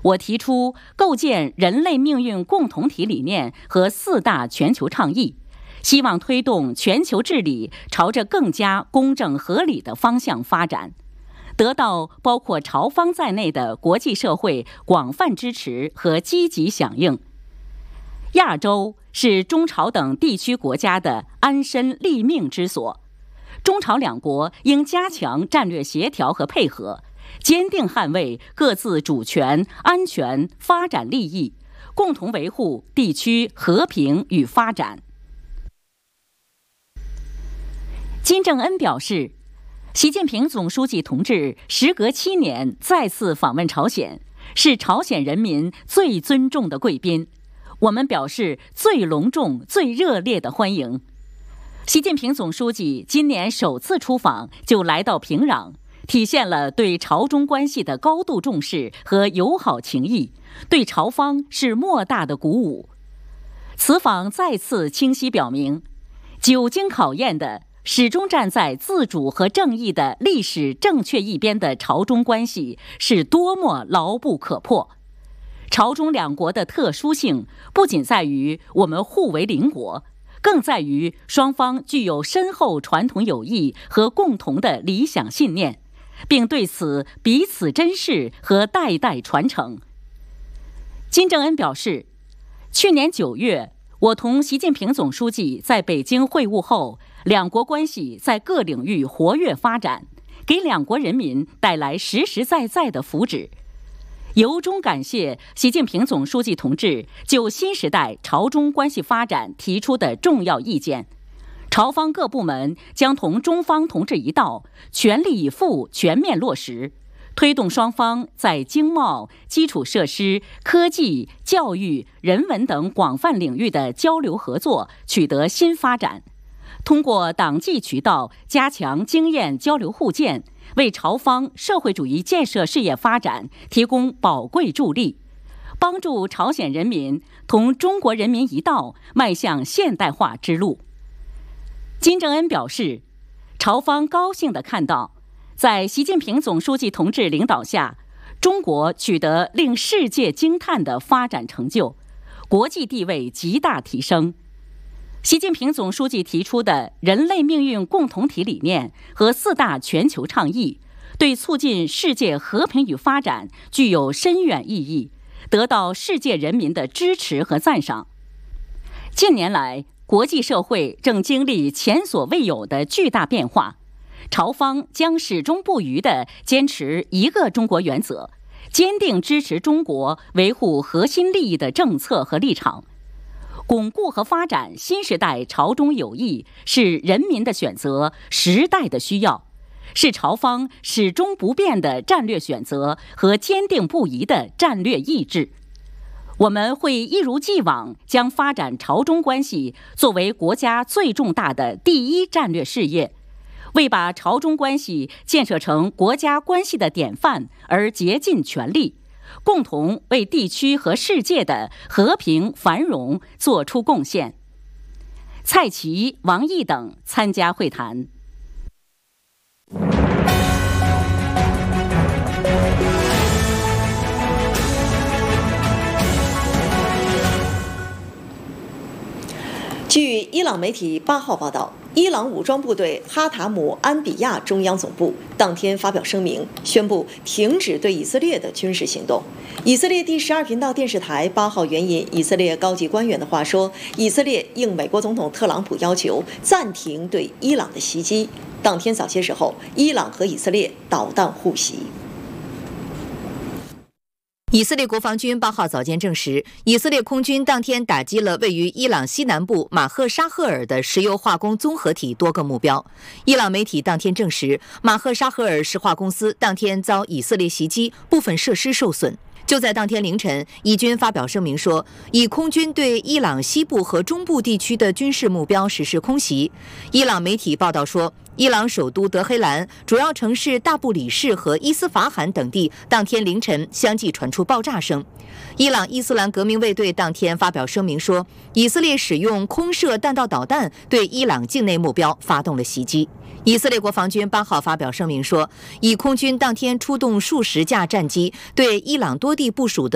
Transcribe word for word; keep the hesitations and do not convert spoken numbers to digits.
我提出构建人类命运共同体理念和四大全球倡议，希望推动全球治理朝着更加公正合理的方向发展，得到包括朝方在内的国际社会广泛支持和积极响应。亚洲是中朝等地区国家的安身立命之所，中朝两国应加强战略协调和配合，坚定捍卫各自主权、安全、发展利益，共同维护地区和平与发展。金正恩表示，习近平总书记同志时隔七年再次访问朝鲜，是朝鲜人民最尊重的贵宾，我们表示最隆重、最热烈的欢迎。习近平总书记今年首次出访就来到平壤，体现了对朝中关系的高度重视和友好情谊，对朝方是莫大的鼓舞。此访再次清晰表明，久经考验的、始终站在自主和正义的历史正确一边的朝中关系是多么牢不可破。朝中两国的特殊性不仅在于我们互为邻国，更在于双方具有深厚传统友谊和共同的理想信念，并对此彼此珍视和代代传承。金正恩表示，去年九月，我同习近平总书记在北京会晤后，两国关系在各领域活跃发展，给两国人民带来实实在在的福祉。由衷感谢习近平总书记同志就新时代朝中关系发展提出的重要意见，朝方各部门将同中方同志一道，全力以赴全面落实，推动双方在经贸、基础设施、科技、教育、人文等广泛领域的交流合作取得新发展，通过党纪渠道加强经验交流互鉴，为朝方社会主义建设事业发展提供宝贵助力，帮助朝鲜人民同中国人民一道迈向现代化之路。金正恩表示，朝方高兴地看到，在习近平总书记同志领导下，中国取得令世界惊叹的发展成就，国际地位极大提升。习近平总书记提出的人类命运共同体理念和四大全球倡议，对促进世界和平与发展具有深远意义，得到世界人民的支持和赞赏。近年来，国际社会正经历前所未有的巨大变化，朝方将始终不渝地坚持一个中国原则，坚定支持中国维护核心利益的政策和立场。巩固和发展新时代朝中友谊是人民的选择，时代的需要，是朝方始终不变的战略选择和坚定不移的战略意志。我们会一如既往将发展朝中关系作为国家最重大的第一战略事业，为把朝中关系建设成国家关系的典范而竭尽全力，共同为地区和世界的和平繁荣做出贡献。蔡奇、王毅等参加会谈。 据伊朗媒体八号报道，伊朗武装部队哈塔姆安比亚中央总部当天发表声明，宣布停止对以色列的军事行动。以色列第十二频道电视台八号援引以色列高级官员的话说，以色列应美国总统特朗普要求暂停对伊朗的袭击。当天早些时候，伊朗和以色列导弹互袭。 以色列国防军八号早间证实，以色列空军当天打击了位于伊朗西南部马赫沙赫尔的石油化工综合体多个目标。伊朗媒体当天证实，马赫沙赫尔石化公司当天遭以色列袭击，部分设施受损。就在当天凌晨，以军发表声明说，以空军对伊朗西部和中部地区的军事目标实施空袭。伊朗媒体报道说，伊朗首都德黑兰、主要城市大布里市和伊斯法罕等地当天凌晨相继传出爆炸声。伊朗伊斯兰革命卫队当天发表声明说，以色列使用空射弹道导弹对伊朗境内目标发动了袭击。以色列国防军八号发表声明说，以空军当天出动数十架战机对伊朗多地部署的